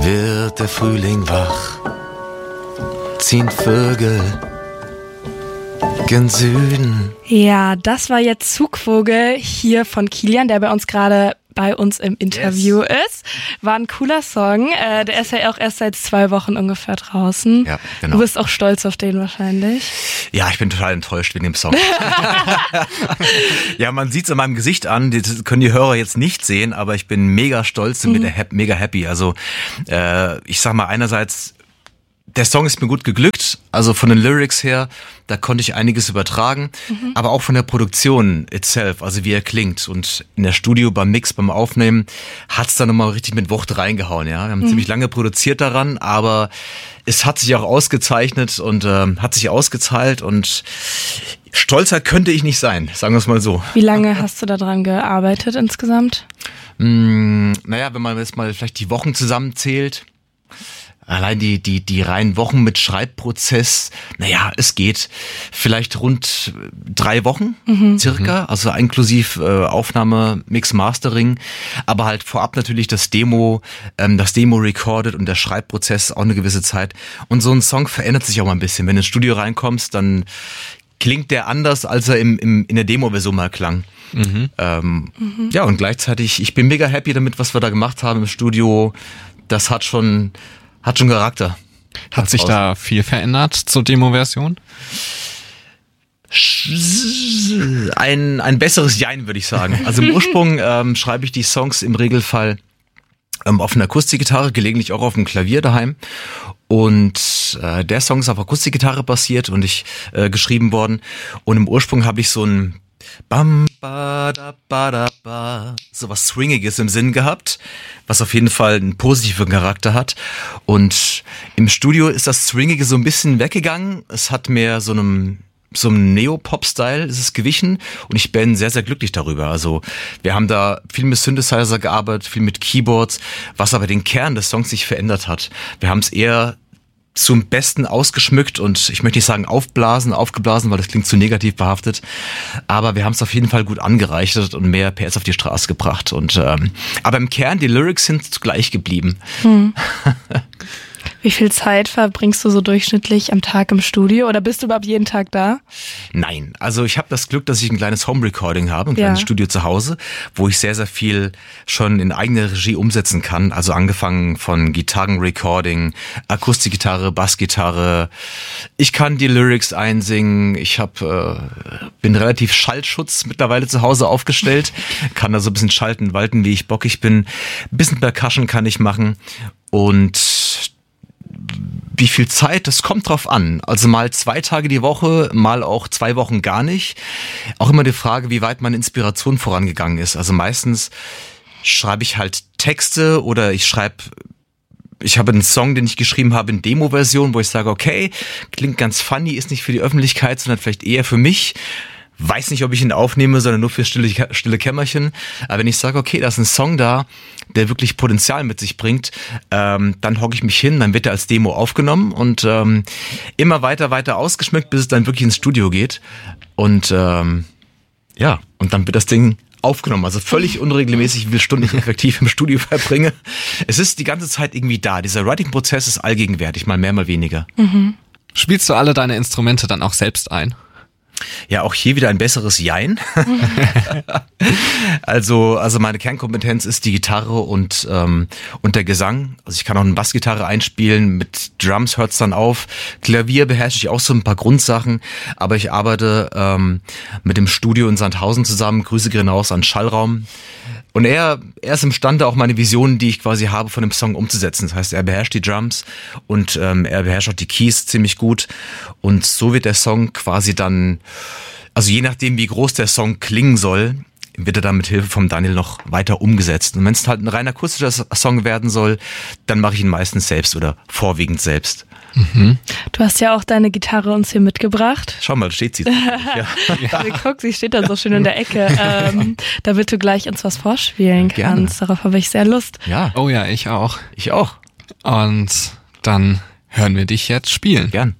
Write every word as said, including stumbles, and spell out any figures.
wird der Frühling wach, ziehen Vögel gen Süden. Ja, das war jetzt Zugvogel hier von Kilian, der bei uns gerade bei uns im Interview yes. ist. War ein cooler Song. Äh, der ist ja auch erst seit zwei Wochen ungefähr draußen. Ja, genau. Du bist auch stolz auf den wahrscheinlich. Ja, ich bin total enttäuscht wegen dem Song. Ja, man sieht es an meinem Gesicht an. Das können die Hörer jetzt nicht sehen, aber ich bin mega stolz und mhm. mega happy. Also äh, ich sag mal einerseits, der Song ist mir gut geglückt, also von den Lyrics her, da konnte ich einiges übertragen, mhm. aber auch von der Produktion itself, also wie er klingt. Und in der Studio beim Mix, beim Aufnehmen, hat's da nochmal richtig mit Wucht reingehauen. Ja, wir haben mhm. ziemlich lange produziert daran, aber es hat sich auch ausgezeichnet und äh, hat sich ausgezahlt und stolzer könnte ich nicht sein, sagen wir es mal so. Wie lange hast du da dran gearbeitet insgesamt? Hm, naja, wenn man jetzt mal vielleicht die Wochen zusammenzählt, allein die, die, die reinen Wochen mit Schreibprozess, naja, es geht vielleicht rund drei Wochen, mhm. circa, also inklusiv äh, Aufnahme, Mix, Mastering, aber halt vorab natürlich das Demo, ähm, das Demo recorded und der Schreibprozess auch eine gewisse Zeit. Und so ein Song verändert sich auch mal ein bisschen. Wenn du ins Studio reinkommst, dann klingt der anders, als er im, im, in der Demo-Version mal klang. Mhm. Ähm, mhm. Ja, und gleichzeitig, ich bin mega happy damit, was wir da gemacht haben im Studio. Das hat schon... Hat schon Charakter. Hat sich da viel verändert zur Demo-Version? Ein, ein besseres Jein, würde ich sagen. Also im Ursprung ähm, schreibe ich die Songs im Regelfall ähm, auf einer Akustikgitarre, gelegentlich auch auf dem Klavier daheim. Und äh, der Song ist auf Akustikgitarre basiert und ich äh, geschrieben worden. Und im Ursprung habe ich so ein Bam, ba, da, ba, da, ba, so was Swingiges im Sinn gehabt, was auf jeden Fall einen positiven Charakter hat. Und im Studio ist das Swingige so ein bisschen weggegangen. Es hat mehr so einem so einem Neo-Pop-Style ist es gewichen und ich bin sehr, sehr glücklich darüber. Also wir haben da viel mit Synthesizer gearbeitet, viel mit Keyboards, was aber den Kern des Songs nicht verändert hat. Wir haben es eher zum Besten ausgeschmückt und ich möchte nicht sagen aufblasen, aufgeblasen, weil das klingt zu negativ behaftet, aber wir haben es auf jeden Fall gut angereichert und mehr P S auf die Straße gebracht. Und ähm, aber im Kern, die Lyrics sind gleich geblieben. Hm. Wie viel Zeit verbringst du so durchschnittlich am Tag im Studio oder bist du überhaupt jeden Tag da? Nein, also ich habe das Glück, dass ich ein kleines Home-Recording habe, ein kleines ja. Studio zu Hause, wo ich sehr, sehr viel schon in eigener Regie umsetzen kann. Also angefangen von Gitarren-Recording, Akustikgitarre, Bassgitarre. Ich kann die Lyrics einsingen. Ich hab, äh, bin relativ Schallschutz mittlerweile zu Hause aufgestellt, kann da so ein bisschen schalten, walten, wie ich bockig bin. Ein bisschen Percussion kann ich machen und wie viel Zeit, das kommt drauf an. Also mal zwei Tage die Woche, mal auch zwei Wochen gar nicht. Auch immer die Frage, wie weit meine Inspiration vorangegangen ist. Also meistens schreibe ich halt Texte oder ich schreibe, ich habe einen Song, den ich geschrieben habe in Demo-Version, wo ich sage, okay, klingt ganz funny, ist nicht für die Öffentlichkeit, sondern vielleicht eher für mich. Weiß nicht, ob ich ihn aufnehme, sondern nur für stille, stille Kämmerchen. Aber wenn ich sage, okay, da ist ein Song da, der wirklich Potenzial mit sich bringt, ähm, dann hocke ich mich hin, dann wird er als Demo aufgenommen und ähm, immer weiter, weiter ausgeschmückt, bis es dann wirklich ins Studio geht. Und ähm, ja, und dann wird das Ding aufgenommen. Also völlig unregelmäßig, wie viele Stunden ich effektiv im Studio verbringe. Es ist die ganze Zeit irgendwie da. Dieser Writing-Prozess ist allgegenwärtig, mal mehr, mal weniger. Mhm. Spielst du alle deine Instrumente dann auch selbst ein? Ja, auch hier wieder ein besseres Jein. also, also meine Kernkompetenz ist die Gitarre und ähm, und der Gesang. Also ich kann auch eine Bassgitarre einspielen, mit Drums hört's dann auf. Klavier beherrsche ich auch so ein paar Grundsachen, aber ich arbeite ähm, mit dem Studio in Sandhausen zusammen. Grüße gehen raus an Schallraum. Und er, er ist imstande, auch meine Visionen, die ich quasi habe, von dem Song umzusetzen. Das heißt, er beherrscht die Drums und ähm, er beherrscht auch die Keys ziemlich gut. Und so wird der Song quasi dann, also je nachdem, wie groß der Song klingen soll, wird er dann mit Hilfe vom Daniel noch weiter umgesetzt. Und wenn es halt ein rein akustischer Song werden soll, dann mache ich ihn meistens selbst oder vorwiegend selbst. Mhm. Du hast ja auch deine Gitarre uns hier mitgebracht. Schau mal, da steht sie. Ja. Ja. Guck, sie steht da so schön in der Ecke, ähm, damit du gleich uns was vorspielen kannst. Gerne. Darauf habe ich sehr Lust. Ja. Oh ja, ich auch. Ich auch. Und dann hören wir dich jetzt spielen. Gern.